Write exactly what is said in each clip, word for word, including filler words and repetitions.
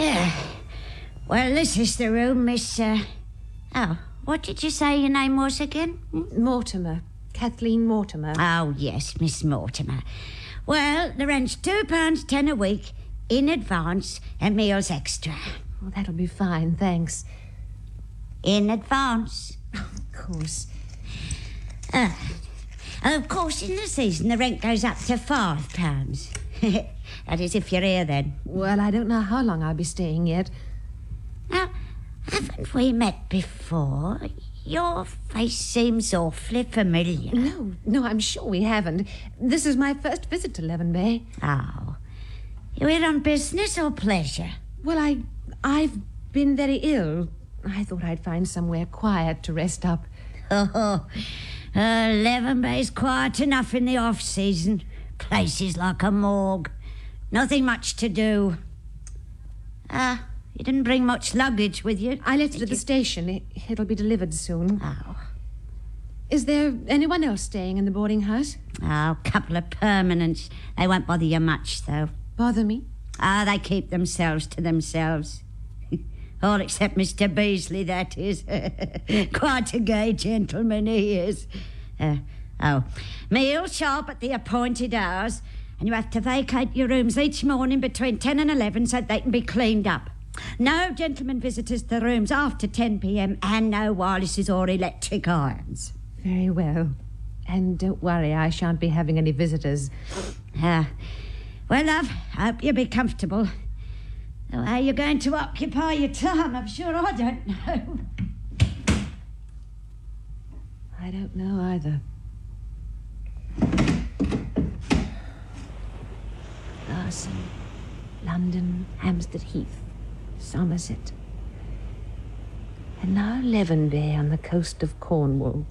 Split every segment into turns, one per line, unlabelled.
Yeah. Well, this is the room, Miss... Uh... Oh, what did you say your name was again?
Hmm? Mortimer. Kathleen Mortimer.
Oh, yes, Miss Mortimer. Well, the rent's two pounds ten a week in advance and meals extra.
Well, that'll be fine, thanks.
In advance?
Of course.
Uh, of course, in the season, the rent goes up to five pounds. That is, if you're here then.
Well, I don't know how long I'll be staying yet.
Now, haven't we met before? Your face seems awfully familiar.
No, no, I'm sure we haven't. This is my first visit to Leven Bay.
Oh. You here on business or pleasure?
Well, I... I've been very ill. I thought I'd find somewhere quiet to rest up.
Oh, uh, Leven Bay's quiet enough in the off-season. Place is like a morgue. Nothing much to do. Ah, uh, you didn't bring much luggage with you?
I left it at the station. It, it'll be delivered soon.
Oh.
Is there anyone else staying in the boarding house?
Oh, a couple of permanents. They won't bother you much, though.
Bother me?
Ah, they keep themselves to themselves. All except Mister Beasley, that is. Quite a gay gentleman he is. Uh, oh, meal sharp at the appointed hours, and you have to vacate your rooms each morning between ten and eleven so they can be cleaned up. No gentlemen visitors to the rooms after ten p.m. and no wirelesses or electric irons.
Very well. And don't worry, I shan't be having any visitors.
Ah, uh, well, love, hope you'll be comfortable. Oh, how you're going to occupy your time, I'm sure I don't know.
I don't know either. Larson, London, Hampstead Heath, Somerset. And now Leven Bay on the coast of Cornwall.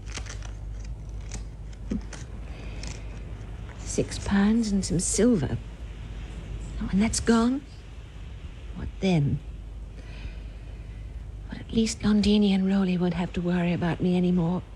Six pounds and some silver. Oh, and that's gone? What then? But at least Londini and Rowley won't have to worry about me anymore.